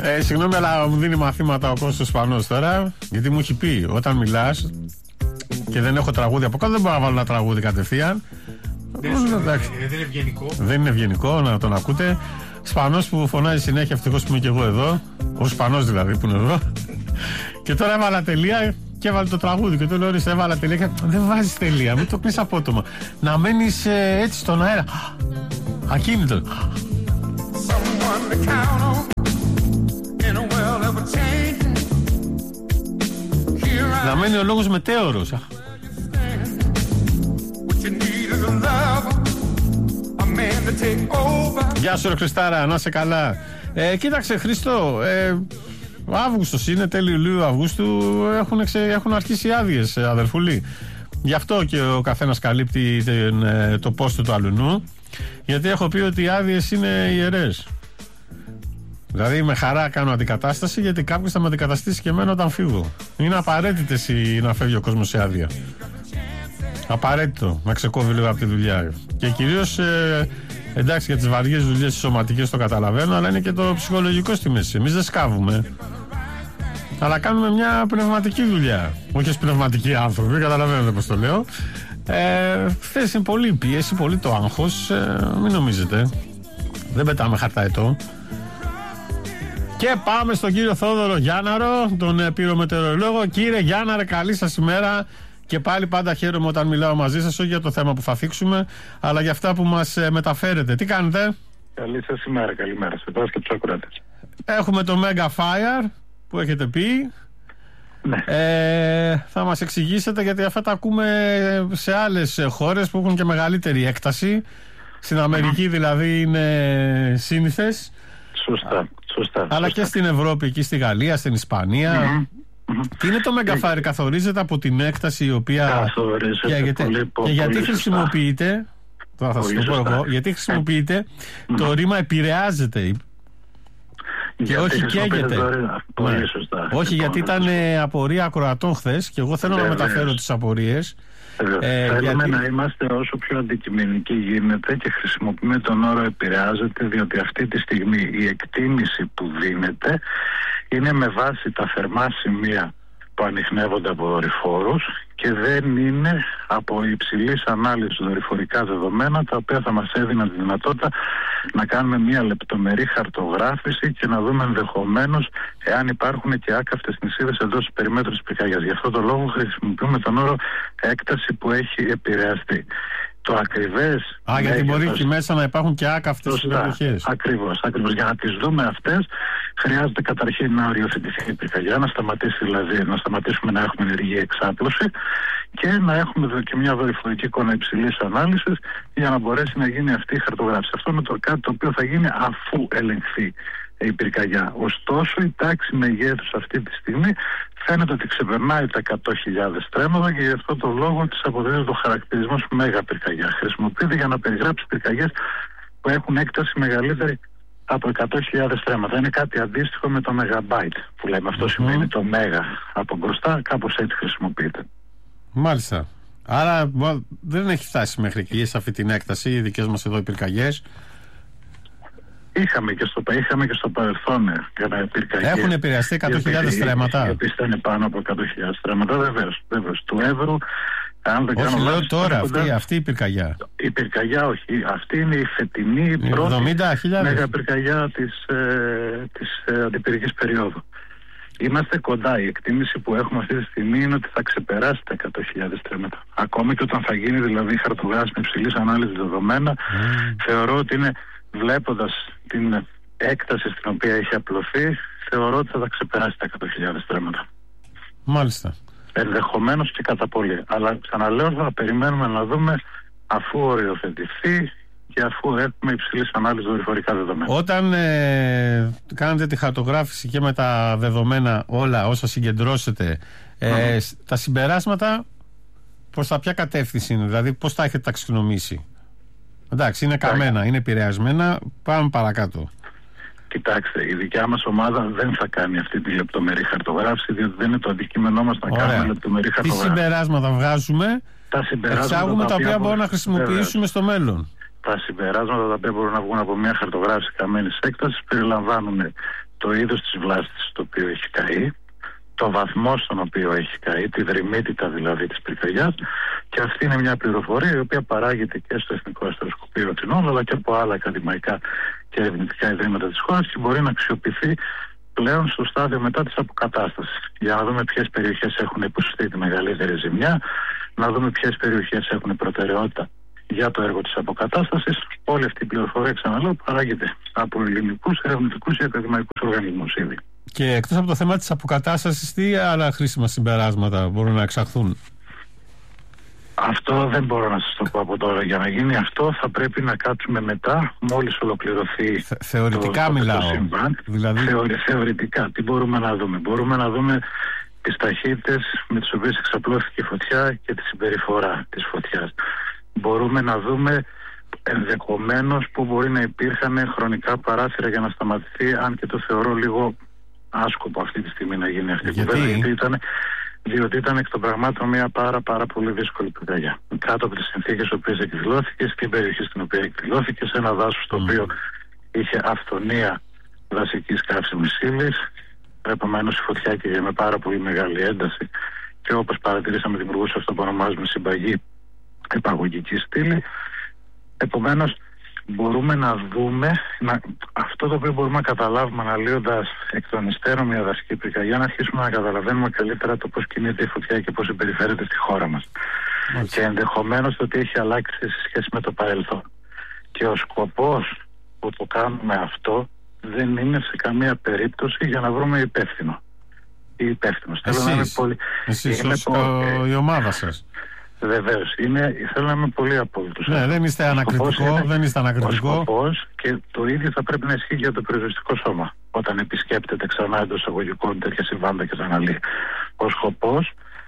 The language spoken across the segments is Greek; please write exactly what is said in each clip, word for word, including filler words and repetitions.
Ε, συγγνώμη, αλλά μου δίνει μαθήματα ο Κώστας Σπανός τώρα, γιατί μου έχει πει όταν μιλάς και δεν έχω τραγούδι από κάτω, δεν μπορώ να βάλω ένα τραγούδι κατευθείαν. Δεν είναι ευγενικό. Δεν είναι ευγενικό να τον ακούτε. Σπανός που φωνάζει συνέχεια, ευτυχώς που είμαι και εγώ εδώ. Ο Σπανός δηλαδή που είναι εδώ. Και τώρα έβαλα τελεία και έβαλε το τραγούδι. Και του λέω: ορίστε, έβαλα τελεία. Και δεν βάζεις τελεία, μην το κλείς απότομα. Να μένεις ε, έτσι στον αέρα. Ακίνητο. Να μένει ο λόγος μετέωρος. Γεια σου ρε Χριστάρα, να είσαι καλά. ε, Κοίταξε Χριστό, ε, ο Αύγουστος είναι, τέλη Ιουλίου Αυγούστου. Έχουν, εξε, έχουν αρχίσει άδειες, αδερφούλη. Γι' αυτό και ο καθένας καλύπτει το, το πόστο του αλουνού. Γιατί έχω πει ότι οι άδειες είναι ιερές. Δηλαδή με χαρά κάνω αντικατάσταση, γιατί κάποιος θα με αντικαταστήσει και εμένα όταν φύγω. Είναι απαραίτητες να φεύγει ο κόσμος σε άδεια. Απαραίτητο να ξεκόβει λίγο από τη δουλειά. Και κυρίως ε, εντάξει, για τις βαριές δουλειές, τις σωματικές το καταλαβαίνω, αλλά είναι και το ψυχολογικό στη μέση. Εμείς δεν σκάβουμε, αλλά κάνουμε μια πνευματική δουλειά. Όχι ως πνευματικοί άνθρωποι, καταλαβαίνετε πώς το λέω. Ε, χθες είναι πολύ πίεση, πολύ το άγχος. Ε, μην νομίζετε. Δεν πετάμε χαρταετό. Και πάμε στον κύριο Θόδωρο Γιάνναρο, τον πυρομετεωρολόγο. Κύριε Γιάνναρε, καλή σας ημέρα. Και πάλι πάντα χαίρομαι όταν μιλάω μαζί σας, όχι για το θέμα που θα θίξουμε, αλλά για αυτά που μας ε, μεταφέρετε. Τι κάνετε? Καλή σας ημέρα, καλημέρα σε εσάς και τους ακροατές. Έχουμε το Mega Fire που έχετε πει. Ναι. Ε, θα μας εξηγήσετε, γιατί αυτά τα ακούμε σε άλλες χώρες που έχουν και μεγαλύτερη έκταση. Στην Αμερική mm-hmm. δηλαδή είναι σύνηθες. Σωστά, σωστά. Αλλά σωστά. και στην Ευρώπη, εκεί στη Γαλλία, στην Ισπανία. Mm-hmm. Τι είναι το Mega Fire? Καθορίζεται από την έκταση η οποία. Καθορίζεται και, γιατί, πολύ, και πολύ, γιατί πολύ χρησιμοποιείται. Τώρα θα σας το πω εγώ. Γιατί χρησιμοποιείται mm-hmm. το ρήμα επηρεάζεται. Και γιατί όχι καίγεται. Πολύ ναι. σωστά. Όχι, γιατί ήταν ε, απορία ακροατών χθες και εγώ θέλω Βέβαια. να μεταφέρω τις απορίες. Ε, Θέλουμε γιατί... να είμαστε όσο πιο αντικειμενικοί γίνεται και χρησιμοποιούμε τον όρο επηρεάζεται, διότι αυτή τη στιγμή η εκτίμηση που δίνεται είναι με βάση τα θερμά σημεία που ανιχνεύονται από δορυφόρους και δεν είναι από υψηλής ανάλυσης δορυφορικά δεδομένα, τα οποία θα μας έδιναν τη δυνατότητα να κάνουμε μια λεπτομερή χαρτογράφηση και να δούμε ενδεχομένως εάν υπάρχουν και άκαυτες νησίδες εντός της περιμέτρου της πυρκαγιάς. Γι' αυτό το λόγο χρησιμοποιούμε τον όρο έκταση που έχει επηρεαστεί. Το ακριβές. Α, γιατί μπορεί εκεί μέσα να υπάρχουν και άκαυτες περιοχές. Ακριβώς, ακριβώς. Για να τις δούμε αυτές, χρειάζεται καταρχήν να οριοθετηθεί η πυρκαγιά, να σταματήσει δηλαδή, να σταματήσουμε να έχουμε ενεργή εξάπλωση και να έχουμε και μια δορυφορική εικόνα υψηλής ανάλυσης για να μπορέσει να γίνει αυτή η χαρτογράφηση. Αυτό είναι το κάτι το οποίο θα γίνει αφού ελεγχθεί η πυρκαγιά. Ωστόσο, η τάξη μεγέθους αυτή τη στιγμή φαίνεται ότι ξεπερνάει τα εκατό χιλιάδες στρέμματα και γι' αυτό το λόγο της αποδίδεται το χαρακτηρισμό μέγα πυρκαγιά. Χρησιμοποιείται για να περιγράψει πυρκαγιές που έχουν έκταση μεγαλύτερη από εκατό χιλιάδες στρέμματα. Είναι κάτι αντίστοιχο με το megabyte που λέμε. Αυτό mm-hmm. σημαίνει το μέγα από μπροστά, κάπως έτσι χρησιμοποιείται. Μάλιστα. Άρα δεν έχει φτάσει μέχρι εκεί σε αυτή την έκταση οι δικές μας εδώ οι πυρκαγιές. Είχαμε και, στο, είχαμε και στο παρελθόν για πυρκαγιές. Έχουν επηρεαστεί εκατό χιλιάδες στρέμματα. Επίσης ήταν πάνω από εκατό χιλιάδες στρέμματα, βεβαίως. Βεβαίως. Του Εύρου, αν δεν όχι, κάνω λέω λάθος, τώρα, αυτή, κοντά... αυτή η πυρκαγιά. Η πυρκαγιά, όχι. Αυτή είναι η φετινή η πρώτη μέγα πυρκαγιά της, ε, της ε, αντιπυρικής περίοδου. Είμαστε κοντά. Η εκτίμηση που έχουμε αυτή τη στιγμή είναι ότι θα ξεπεράσει τα εκατό χιλιάδες στρέμματα. Ακόμη και όταν θα γίνει δηλαδή χαρτογράφηση με υψηλής ανάλυσης δεδομένα, mm. θεωρώ ότι είναι, βλέποντας την έκταση στην οποία έχει απλωθεί, θεωρώ ότι θα τα ξεπεράσει τα εκατό χιλιάδες στρέμματα. Μάλιστα. Ενδεχομένως και κατά πολύ. Αλλά ξαναλέω, θα περιμένουμε να δούμε αφού οριοθετηθεί και αφού έχουμε υψηλής ανάλυσης δορυφορικά δεδομένα. Όταν ε, κάνετε τη χαρτογράφηση και με τα δεδομένα όλα όσα συγκεντρώσετε, ε, mm. τα συμπεράσματα προς τα ποια κατεύθυνση είναι, δηλαδή πώς τα έχετε ταξινομήσει? Εντάξει, είναι καμένα, είναι επηρεασμένα, πάμε παρακάτω. Κοιτάξτε, η δικιά μας ομάδα δεν θα κάνει αυτή τη λεπτομερή χαρτογράφηση, διότι δεν είναι το αντικείμενό μας να Ωραία. κάνουμε λεπτομερή χαρτογράφηση. Τι συμπεράσματα βγάζουμε, τα συμπεράσματα εξάγουμε τα οποία μπορούμε μπορεί... να χρησιμοποιήσουμε στο μέλλον. Τα συμπεράσματα τα οποία μπορούν να βγουν από μια χαρτογράφηση καμένης έκτασης περιλαμβάνουν το είδος της βλάστης το οποίο έχει καεί, το βαθμό στον οποίο έχει καεί, τη δρυμύτητα δηλαδή της πυρκαγιάς, και αυτή είναι μια πληροφορία η οποία παράγεται και στο Εθνικό Αστροσκοπείο Αθηνών αλλά και από άλλα ακαδημαϊκά και ερευνητικά ιδρύματα της χώρας και μπορεί να αξιοποιηθεί πλέον στο στάδιο μετά της αποκατάστασης, για να δούμε ποιες περιοχές έχουν υποστεί τη μεγαλύτερη ζημιά, να δούμε ποιες περιοχές έχουν προτεραιότητα για το έργο της αποκατάστασης. Όλη αυτή η πληροφορία, ξαναλέω, παράγεται από ελληνικούς ερευνητικούς και ακαδημαϊκούς οργανισμούς ήδη. Και εκτός από το θέμα της αποκατάστασης, τι άλλα χρήσιμα συμπεράσματα μπορούν να εξαχθούν? Αυτό δεν μπορώ να σας το πω από τώρα. Για να γίνει αυτό θα πρέπει να κάτσουμε μετά, μόλις ολοκληρωθεί Θε, θεωρητικά το, μιλάω. το συμβάν. Δηλαδή... Θεωρη, θεωρητικά, τι μπορούμε να δούμε? Μπορούμε να δούμε τις ταχύτητες με τις οποίες εξαπλώθηκε η φωτιά και τη συμπεριφορά της φωτιάς. Μπορούμε να δούμε ενδεχομένως που μπορεί να υπήρχαν χρονικά παράθυρα για να σταματηθεί, αν και το θεωρώ λίγο άσκοπο αυτή τη στιγμή να γίνει αυτή η κουβέντα, γιατί ήταν, διότι ήταν εκ των πραγμάτων μια πάρα πάρα πολύ δύσκολη πυρκαγιά. Κάτω από τις συνθήκες στις οποίες εκδηλώθηκε, στην περιοχή στην οποία εκδηλώθηκε, σε ένα δάσος το οποίο είχε αυθονία δασικής καύσιμης ύλης. Επομένως η φωτιά και με πάρα πολύ μεγάλη ένταση και όπως παρατηρήσαμε δημιουργούσε αυτό που ονομάζουμε συμπαγή επαγωγική στήλη. Επομένως μπορούμε να δούμε να, αυτό το οποίο μπορούμε να καταλάβουμε αναλύοντας εκ των υστέρων μια δασική πυρκαγιά, να αρχίσουμε να καταλαβαίνουμε καλύτερα το πώς κινείται η φωτιά και πώς συμπεριφέρεται στη χώρα μας. Okay. Και ενδεχομένως το ότι έχει αλλάξει σε σχέση με το παρελθόν. Και ο σκοπός που το κάνουμε αυτό δεν είναι σε καμία περίπτωση για να βρούμε υπεύθυνο. Ή υπεύθυνος. Εσείς, θέλω να είμαι πολύ... εσείς είμαι ως, ο, η ομάδα σας. Βεβαίως. Θέλω να είμαι πολύ απόλυτος. Ναι, δεν είστε ανακριτικό, είναι, δεν είστε ανακριτικό. Ο σκοπός, και το ίδιο θα πρέπει να ισχύει για το περιοριστικό σώμα όταν επισκέπτεται ξανά εντός εισαγωγικών τέτοια συμβάντα και τα αναλύει. Ο σκοπός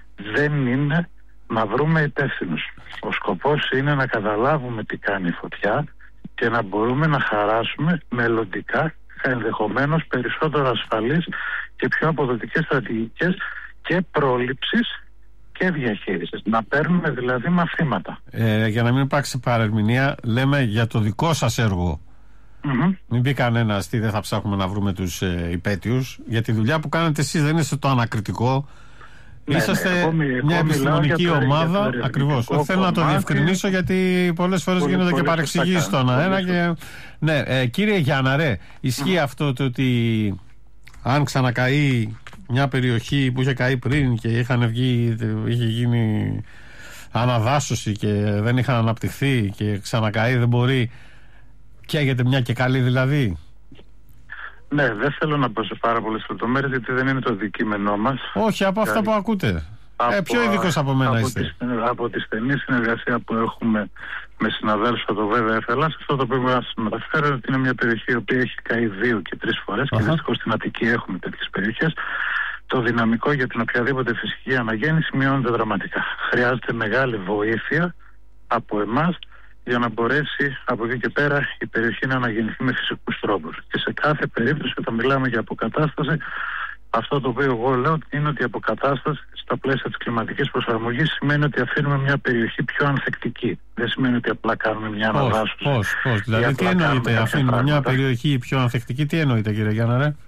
δεν είναι να βρούμε υπεύθυνους. Ο σκοπός είναι να καταλάβουμε τι κάνει η φωτιά και να μπορούμε να χαράσουμε μελλοντικά, ενδεχομένως περισσότερο ασφαλείς και πιο αποδοτικές στρατηγικές και πρόληψης και διαχείρισης. Να παίρνουμε δηλαδή μαθήματα. Ε, για να μην υπάρξει παρερμηνία, λέμε για το δικό σας έργο. Mm-hmm. Μην πει κανένα τι δεν θα ψάχνουμε να βρούμε τους ε, υπέτειους. Για τη δουλειά που κάνετε εσείς δεν είστε το ανακριτικό. Ναι, είσαστε ναι, εγώ, μια εγώ επιστημονική ομάδα. Ακριβώς. Θέλω να το διευκρινίσω γιατί πολλές φορές πολύ, γίνονται πολύ και παρεξηγήσεις στον αέρα. Και... Ναι, ε, κύριε Γιάννα, ρε, ισχύει mm. αυτό το ότι αν ξανακαεί μια περιοχή που είχε καεί πριν και είχαν βγει, είχε γίνει αναδάσωση και δεν είχαν αναπτυχθεί και ξανακαεί, δεν μπορεί, καίγεται μια και καλή δηλαδή? Ναι, δεν θέλω να πω σε πάρα πολλές λεπτομέρειες γιατί δεν είναι το αντικείμενό μας. Όχι, από αυτά που ακούτε. Από, ε, πιο ειδικός από μένα από είστε. Τη, από τη στενή συνεργασία που έχουμε με συναδέλφους από το ΒΒΕ Ελλάς, αυτό το οποίο να σας μεταφέρω ότι είναι μια περιοχή η οποία έχει καεί δύο και τρεις φορές uh-huh. και δυστυχώς στην Αττική έχουμε τέτοιες περιοχές. Το δυναμικό για την οποιαδήποτε φυσική αναγέννηση μειώνεται δραματικά. Χρειάζεται μεγάλη βοήθεια από εμάς για να μπορέσει από εκεί και πέρα η περιοχή να αναγεννηθεί με φυσικούς τρόπους. Και σε κάθε περίπτωση, όταν μιλάμε για αποκατάσταση, αυτό το οποίο εγώ λέω είναι ότι η αποκατάσταση στα πλαίσια της κλιματικής προσαρμογής σημαίνει ότι αφήνουμε μια περιοχή πιο ανθεκτική. Δεν σημαίνει ότι απλά κάνουμε μια αναδάσωση. Πώς, πώς, δηλαδή τι εννοείται, αφήνουμε μια περιοχή πιο ανθεκτική, τι εννοείται κύριε Γιάννα, ρε?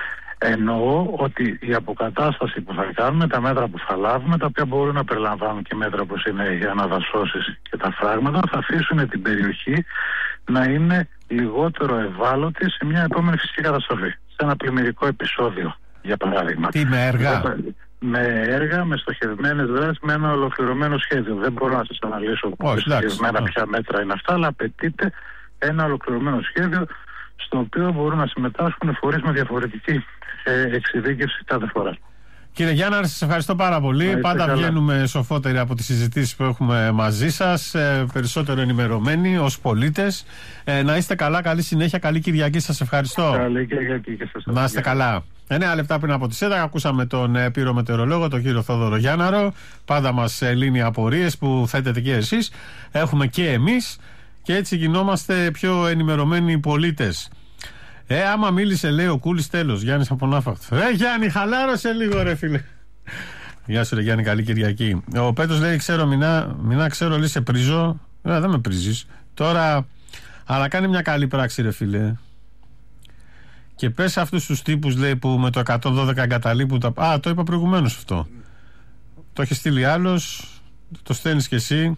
Εννοώ ότι η αποκατάσταση που θα κάνουμε, τα μέτρα που θα λάβουμε, τα οποία μπορούν να περιλαμβάνουν και μέτρα όπως είναι οι αναδασώσεις και τα φράγματα, θα αφήσουν την περιοχή να είναι λιγότερο ευάλωτη σε μια επόμενη φυσική καταστροφή. Σε ένα πλημμυρικό επεισόδιο, για παράδειγμα. Τι, με έργα? Με έργα, με στοχευμένες δράσεις, με ένα ολοκληρωμένο σχέδιο. Δεν μπορώ να σας αναλύσω στοχευμένα ποια μέτρα είναι αυτά, αλλά απαιτείται ένα ολοκληρωμένο σχέδιο στο οποίο μπορούν να συμμετάσχουν φορείς με διαφορετική ε, εξειδίκευση κάθε φορά. Κύριε Γιάννα, σας ευχαριστώ πάρα πολύ. Πάντα καλά. Βγαίνουμε σοφότεροι από τις συζητήσεις που έχουμε μαζί σας, ε, περισσότερο ενημερωμένοι ως πολίτες. Ε, να είστε καλά, καλή συνέχεια, καλή Κυριακή. Σας ευχαριστώ. Καλή Κυριακή και σας. Να είστε καλά. Εννέα λεπτά πριν από τις έντεκα ακούσαμε τον ε, πύρο μετεωρολόγο, τον κύριο Θόδωρο Γιάνναρο. Πάντα μας ε, λύνει απορίες που θέτετε και εσείς. Έχουμε και εμείς και έτσι γινόμαστε πιο ενημερωμένοι πολίτες. Ε, άμα μίλησε, λέει ο Κούλης, τέλος. Γιάννης από Ναύαχτο. Ε, Γιάννη, χαλάρωσε λίγο, ρε φίλε. Γεια σου, ρε Γιάννη, καλή Κυριακή. Ο Πέτρος λέει: Ξέρω, μηνά, μηνά ξέρω, λέει, σε πρίζω. Ε, δεν με πρίζεις. Τώρα, αλλά κάνει μια καλή πράξη, ρε φίλε. Και πες αυτούς τους τύπους, λέει, που με το εκατόν δώδεκα εγκαταλείπουν τα... Α, το είπα προηγουμένως αυτό. Το έχει στείλει άλλος, το στέλνεις κι εσύ.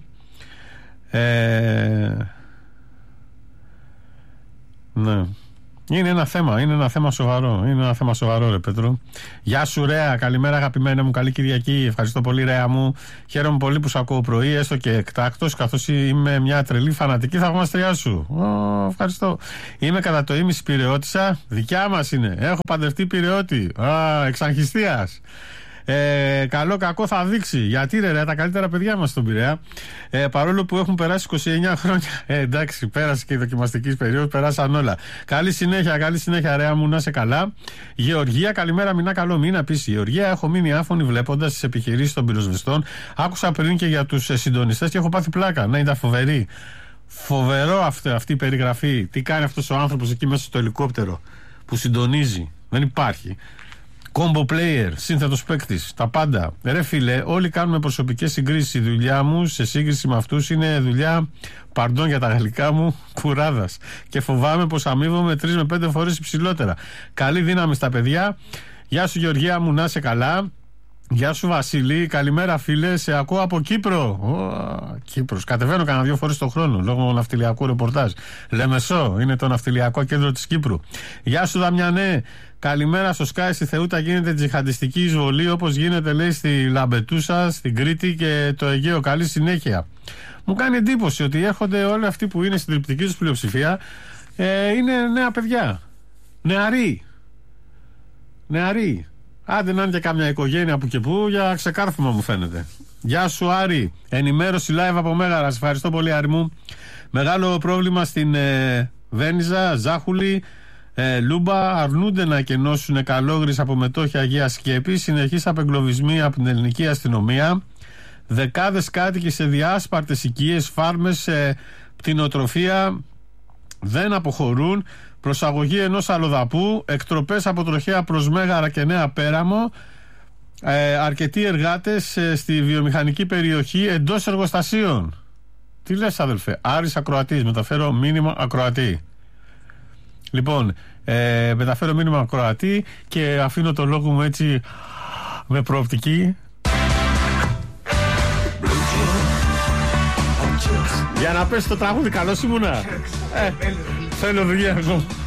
Ε... Ναι. Είναι ένα θέμα, είναι ένα θέμα σοβαρό. Είναι ένα θέμα σοβαρό, ρε Πέτρο. Γεια σου, Ρέα. Καλημέρα, αγαπημένα μου. Καλή Κυριακή. Ευχαριστώ πολύ, Ρέα μου. Χαίρομαι πολύ που σου ακούω πρωί, έστω και εκτάκτος, καθώς είμαι μια τρελή φανατική θαυμαστριά σου. Ω, ευχαριστώ. Είμαι κατά το ίμιση Πειραιώτισσα. Δικιά μας είναι. Έχω παντρευτεί Πειραιώτη. Α, εξαγχιστίας. Ε, καλό κακό θα δείξει. Γιατί ρε, ρε τα καλύτερα παιδιά μας στον Πειραιά, ε, παρόλο που έχουν περάσει είκοσι εννιά χρόνια. Ε, εντάξει, πέρασε και η δοκιμαστική περίοδο, περάσαν όλα. Καλή συνέχεια, καλή συνέχεια, Ρέα μου, να είσαι καλά. Γεωργία, καλημέρα, μηνά, καλό μήνα. Επίσης, Γεωργία, έχω μείνει άφωνη βλέποντας τις επιχειρήσεις των πυροσβεστών. Άκουσα πριν και για τους συντονιστές και έχω πάθει πλάκα. Να ήταν φοβερή. Φοβερό αυτή, αυτή η περιγραφή. Τι κάνει αυτός ο άνθρωπος εκεί μέσα στο ελικόπτερο που συντονίζει. Δεν υπάρχει. Combo player, σύνθετος παίκτης, τα πάντα. Ρε φίλε, όλοι κάνουμε προσωπικές συγκρίσεις. Η δουλειά μου σε σύγκριση με αυτούς είναι δουλειά, παρντών για τα γαλλικά μου, κουράδας. Και φοβάμαι πως αμείβομαι τρεις με πέντε φορές υψηλότερα. Καλή δύναμη στα παιδιά. Γεια σου Γεωργία μου, να είσαι καλά. Γεια σου Βασίλη, καλημέρα φίλε, σε ακούω από Κύπρο. Oh, Κύπρος, κατεβαίνω κανένα δύο φορές το χρόνο λόγω ναυτιλιακού ρεπορτάζ. Λεμεσό, είναι το ναυτιλιακό κέντρο της Κύπρου. Γεια σου Δαμιανέ, καλημέρα στο Sky, στη Θεούτα γίνεται τζιχαντιστική εισβολή όπως γίνεται λέει στη Λαμπετούσα, στην Κρήτη και το Αιγαίο. Καλή συνέχεια. Μου κάνει εντύπωση ότι έρχονται όλοι αυτοί που είναι στην τριπτική τους πλειοψηφία, ε, είναι νέα παιδιά, νεαροί, νεαροί. Άντε να είναι και κάμια οικογένεια που και που για ξεκάρφωμα μου φαίνεται. Γεια σου Άρη, ενημέρωση live από Μέγαρας. Ευχαριστώ πολύ Άρη μου. Μεγάλο πρόβλημα στην ε, Βένιζα, Ζάχουλη, ε, Λούμπα. Αρνούνται να εκενώσουν καλόγρις από μετόχια Αγία Σκέπη. Συνεχείς απεγκλωβισμοί από την ελληνική αστυνομία. Δεκάδες κάτοικοι σε διάσπαρτες οικίες, φάρμες, ε, πτηνοτροφία δεν αποχωρούν. Προσαγωγή ενός αλλοδαπού, εκτροπές από Τροχέα προς Μέγαρα και Νέα Πέραμο, ε, αρκετοί εργάτες ε, στη βιομηχανική περιοχή εντός εργοστασίων. Τι λες αδελφέ, Άρης Ακροατής, μεταφέρω μήνυμα ακροατή. Λοιπόν, ε, μεταφέρω μήνυμα ακροατή και αφήνω το λόγο μου έτσι με προοπτική. Για να πες το τραγούδι, καλώς ήμουνα. Ε, θέλω δουλειά εγώ.